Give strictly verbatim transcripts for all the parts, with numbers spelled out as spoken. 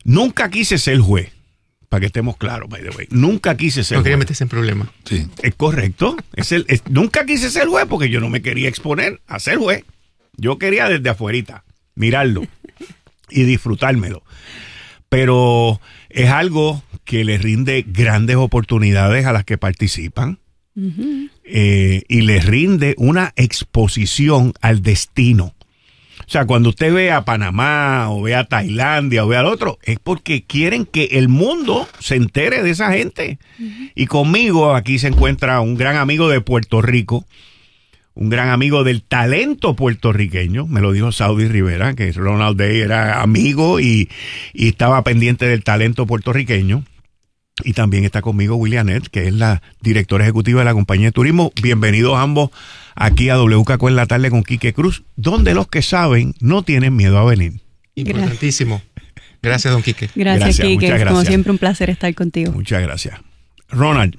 Nunca quise ser juez, para que estemos claros, by the way. Nunca quise ser no juez. No quería meterse en problemas. Sí. Es correcto. Es el, es, nunca quise ser juez porque yo no me quería exponer a ser juez. Yo quería desde afuerita mirarlo y disfrutármelo. Pero es algo que le rinde grandes oportunidades a las que participan. Uh-huh. eh, y les rinde una exposición al destino. O sea, cuando usted ve a Panamá o ve a Tailandia o ve al otro, es porque quieren que el mundo se entere de esa gente. Uh-huh. Y conmigo aquí se encuentra un gran amigo de Puerto Rico, un gran amigo del talento puertorriqueño, me lo dijo Saudi Rivera, que Ronald Day era amigo y, y estaba pendiente del talento puertorriqueño. Y también está conmigo Willianet, que es la directora ejecutiva de la compañía de turismo. Bienvenidos ambos aquí a W K Q en la tarde con Quique Cruz, donde los que saben no tienen miedo a venir. Importantísimo. Gracias, don Quique. Gracias, gracias Quique. Gracias. Como siempre, un placer estar contigo. Muchas gracias. Ronald,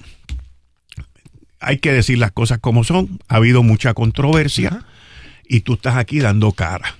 hay que decir las cosas como son. Ha habido mucha controversia. Uh-huh. Y tú estás aquí dando cara.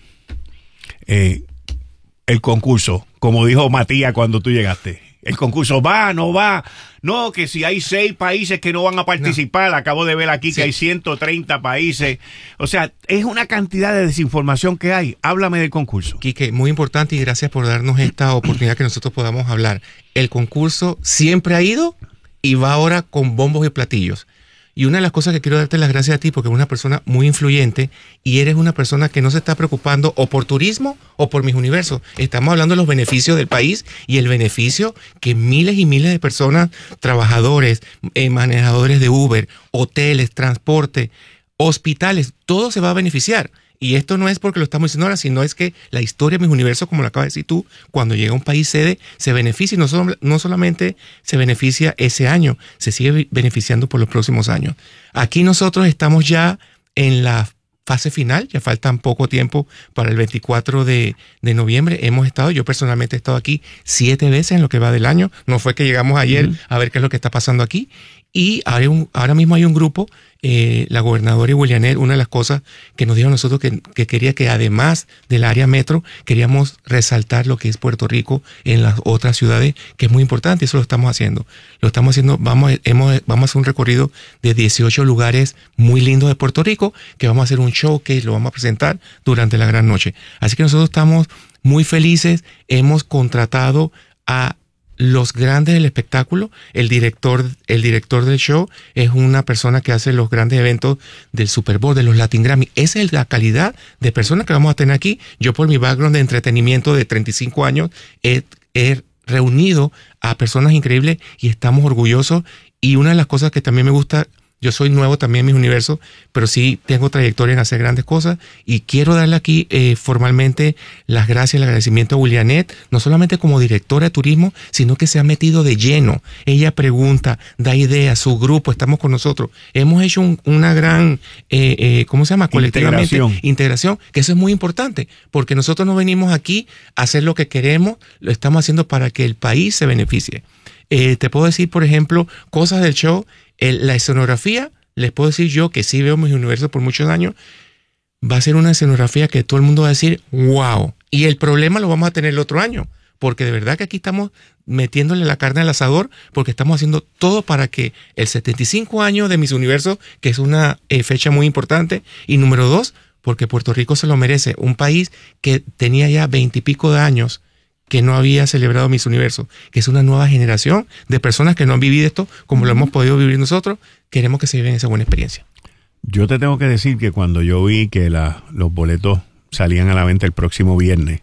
Eh, el concurso, como dijo Matías cuando tú llegaste. El concurso va, no va. No, que si hay seis países que no van a participar, no. Acabo de ver aquí sí. que hay ciento treinta países. O sea, es una cantidad de desinformación que hay. Háblame del concurso. Quique, muy importante y gracias por darnos esta oportunidad que nosotros podamos hablar. El concurso siempre ha ido y va ahora con bombos y platillos. Y una de las cosas que quiero darte las gracias a ti porque eres una persona muy influyente y eres una persona que no se está preocupando o por turismo o por Mis Universos. Estamos hablando de los beneficios del país y el beneficio que miles y miles de personas, trabajadores, eh, manejadores de Uber, hoteles, transporte, hospitales, todo se va a beneficiar. Y esto no es porque lo estamos diciendo ahora, sino es que la historia de Mis Universos, como lo acabas de decir tú, cuando llega a un país sede, se beneficia y no, solo, no solamente se beneficia ese año, se sigue beneficiando por los próximos años. Aquí nosotros estamos ya en la fase final, ya faltan poco tiempo para el veinticuatro de noviembre. Hemos estado, yo personalmente he estado aquí siete veces en lo que va del año. No fue que llegamos ayer uh-huh. a ver qué es lo que está pasando aquí. Y ahora, un, ahora mismo hay un grupo, eh, la gobernadora y Willianet, una de las cosas que nos dijo a nosotros que, que quería que además del área metro, queríamos resaltar lo que es Puerto Rico en las otras ciudades, que es muy importante, y eso lo estamos haciendo. Lo estamos haciendo, vamos, hemos, vamos a hacer un recorrido de dieciocho lugares muy lindos de Puerto Rico, que vamos a hacer un show que lo vamos a presentar durante la gran noche. Así que nosotros estamos muy felices, hemos contratado a los grandes del espectáculo. El director, el director del show es una persona que hace los grandes eventos del Super Bowl, de los Latin Grammy. Esa es la calidad de personas que vamos a tener aquí. Yo, por mi background de entretenimiento de treinta y cinco años, he, he reunido a personas increíbles y estamos orgullosos. Y una de las cosas que también me gusta, yo soy nuevo también en Mis Universos, pero sí tengo trayectoria en hacer grandes cosas y quiero darle aquí eh, formalmente las gracias, el agradecimiento a Willianet, no solamente como directora de turismo, sino que se ha metido de lleno. Ella pregunta, da ideas, su grupo, estamos con nosotros. Hemos hecho un, una gran, eh, eh, ¿cómo se llama? Colectivamente. Integración. Integración, que eso es muy importante, porque nosotros no venimos aquí a hacer lo que queremos, lo estamos haciendo para que el país se beneficie. Eh, te puedo decir, por ejemplo, cosas del show. El, la escenografía, les puedo decir yo que sí veo Mis Universos por muchos años, va a ser una escenografía que todo el mundo va a decir, wow. Y el problema lo vamos a tener el otro año, porque de verdad que aquí estamos metiéndole la carne al asador, porque estamos haciendo todo para que el setenta y cinco años de Mis Universos, que es una eh, fecha muy importante, y número dos, porque Puerto Rico se lo merece, un país que tenía ya veintipico de años que no había celebrado Mis Universos, que es una nueva generación de personas que no han vivido esto como lo hemos podido vivir nosotros. Queremos que se vivan esa buena experiencia. Yo te tengo que decir que cuando yo vi que la, los boletos salían a la venta el próximo viernes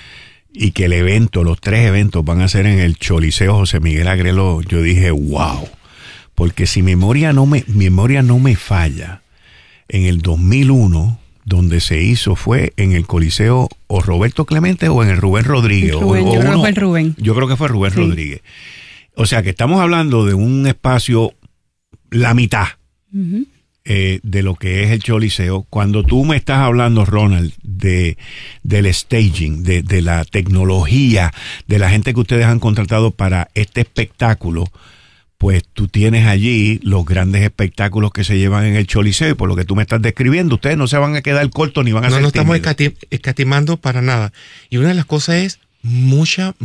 y que el evento, los tres eventos van a ser en el Choliseo José Miguel Agrelo, yo dije wow, porque si memoria no me, memoria no me falla, en el dos mil uno donde se hizo fue en el Coliseo o Roberto Clemente o en el Rubén Rodríguez. Rubén, o, o yo uno, creo que fue el Rubén. Yo creo que fue Rubén sí. Rodríguez. O sea que estamos hablando de un espacio, la mitad uh-huh. eh, de lo que es el Choliseo. Cuando tú me estás hablando, Ronald, de del staging, de, de la tecnología, de la gente que ustedes han contratado para este espectáculo, pues tú tienes allí los grandes espectáculos que se llevan en el Choliseo y por lo que tú me estás describiendo, ustedes no se van a quedar cortos ni van a no, ser No, no estamos tímidos. escatimando para nada. Y una de las cosas es mucha